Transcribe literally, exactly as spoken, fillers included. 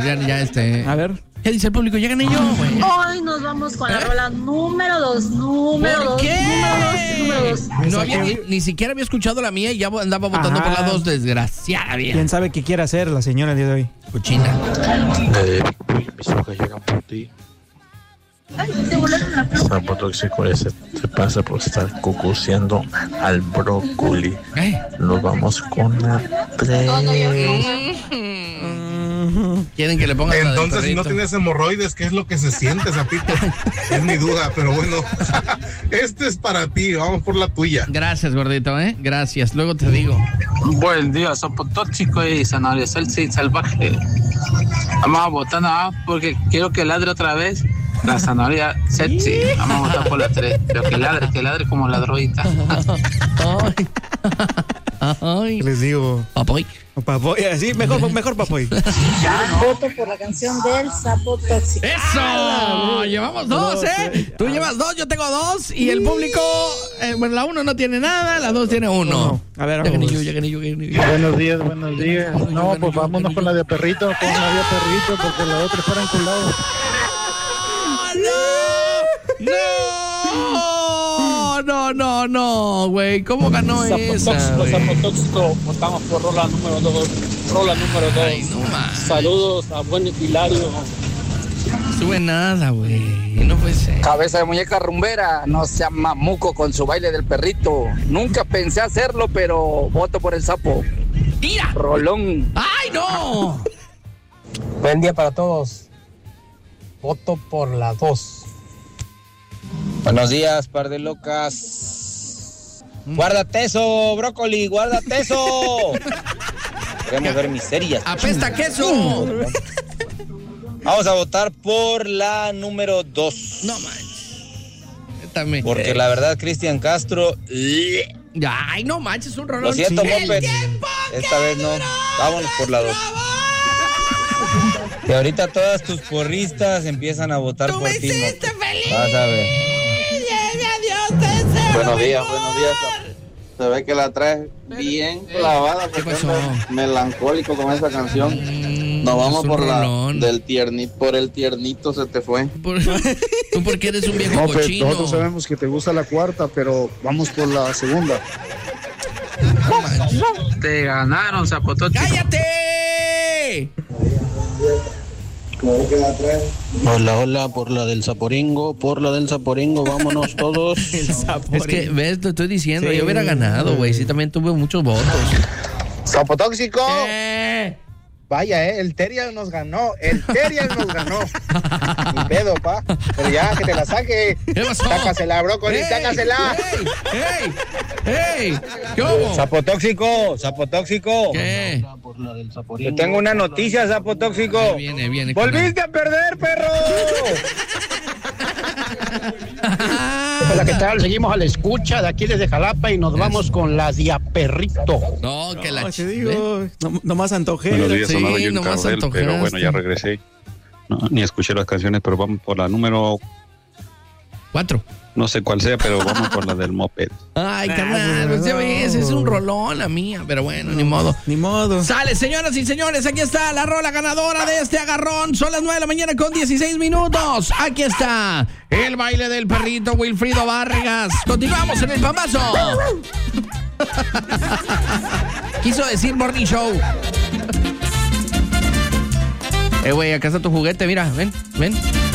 ya, ya este. A ver. ¿Qué dice el público? Ya gané yo, güey. Hoy nos vamos con la rola número dos, número ¿Por dos, qué? número dos, número dos. No había, ni, ni siquiera había escuchado la mía y ya andaba votando Ajá. por la dos, desgraciada vieja. ¿Quién sabe qué quiere hacer la señora el día de hoy? Cochina. Eh, mis ojos llegan por ti. Ay, te volaron la pluma. Sapo tóxico ese se pasa por estar cucuseando al brócoli. ¿Eh? Nos vamos con la tres. Quieren que le ponga la del Entonces, si no perrito. tienes hemorroides, ¿qué es lo que se siente, Zapito? Es mi duda, pero bueno. Este es para ti, vamos por la tuya. Gracias, gordito, ¿eh? Gracias. Luego te digo. Buen día, Sapo Tóxico y Zanahoria Salsa y Salvaje. Vamos a votar nada más porque quiero que ladre otra vez la zanahoria sexy. Vamos a votar por la tres. Pero que ladre, que ladre como ladroita. Ay. Ay. ¿Qué les digo? Papoy. Papoy, sí, mejor, mejor Papoy. Voto por la canción del Sapo Tóxico. ¡Eso! Llevamos dos, ¿eh? Tú llevas dos, yo tengo dos. Y el público, eh, bueno, la uno no tiene nada, la dos tiene uno. A ver, Ya gané vamos. yo, ya gané yo, ya gané yo. Buenos días, buenos días. No, pues vámonos con la de perrito, con la de perrito, porque la otra fuera enculado. ¡No! No, no, no, güey. ¿Cómo ganó esa, güey? Tóxico, votamos por rola número dos. Rola número dos. Ay, no más. Saludos a buen Hilario. No sube nada, güey. No puede ser. Cabeza de muñeca rumbera, no sea mamuco con su baile del perrito. Nunca pensé hacerlo, pero voto por el sapo. ¡Tira! Rolón. ¡Ay, no! Buen día para todos. Voto por la dos. Buenos días, par de locas. Guárdate eso, brócoli, guárdate eso. Queremos ver miserias. ¡Apesta queso! Vamos a votar por la número dos. No manches. También. Porque la verdad, Cristian Castro. Ay, no manches, un rolón. Lo siento, Sí. Moped. Esta vez no. Vámonos por la dos. Y ahorita todas tus porristas empiezan a votar Tú por me ti. hiciste Moped. feliz. Vas a ver. Adiós, deseo. Buenos días, mejor. buenos días. Se ve que la traes bien clavada ¿Qué porque pasó? andas melancólico con esa canción. Mm, Nos vamos es un por la rolón. del tiernito, por el tiernito se te fue. Por- Tú porque eres un viejo No, pero cochino. nosotros sabemos que te gusta la cuarta, pero vamos por la segunda. No manches. Te ganaron, Sapo Tóxico. ¡Cállate! Hola, hola, por la del Zaporingo, por la del Zaporingo, vámonos todos. El Saporín. Es que, ves, te estoy diciendo, Sí. yo hubiera ganado, güey. Sí, también tuve muchos votos. Sapo Tóxico. Eh. Vaya, eh, el Terian nos ganó, el Terian nos ganó. Ni pedo, pa. Pero ya, que te la saque. ¿Qué pasó? Sácasela, brócoli, ¡Ey! sácasela. ¡Ey! ¡Ey! ¡Ey! ¿Qué hubo? Sapo Tóxico, Sapo Tóxico. ¿Qué? Por la del Zaporingo. Te tengo una noticia, Sapo Tóxico. Viene, viene. ¡Volviste a perder, perro! Hola, ¿qué tal? Seguimos a la escucha de aquí desde Jalapa y nos vamos con la Diaperrito. No, que la No, te ch- digo, no, nomás antojé. Buenos días, Sí, sonaba yo en nomás Carrel, pero bueno, antojaste. ya regresé. No, ni escuché las canciones, pero vamos por la número, Cuatro. no sé cuál sea, pero vamos por la del moped. Ay, Ah, carnal, pues, pues ya no. ves, es un rolón la mía, pero bueno, ni modo. Ni modo. Sale, señoras y señores, aquí está la rola ganadora de este agarrón. Son las nueve de la mañana con dieciséis minutos. Aquí está el baile del perrito Wilfrido Vargas. Continuamos en el pambazo. Quiso decir Morning Show. Eh, güey, acá está tu juguete, mira, ven, ven.